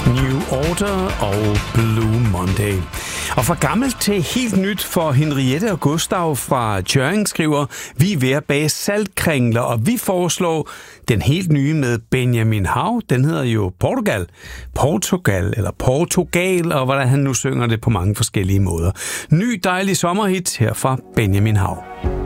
New Order og Blue Monday. Og fra gammelt til helt nyt for Henriette og Gustav fra Tjørring skriver, vi er ved at bage saltkringler, og vi foreslår den helt nye med Benjamin Hav. Den hedder jo Portugal, eller Portugal, og hvordan han nu synger det på mange forskellige måder. Ny dejlig sommerhit her fra Benjamin Hav.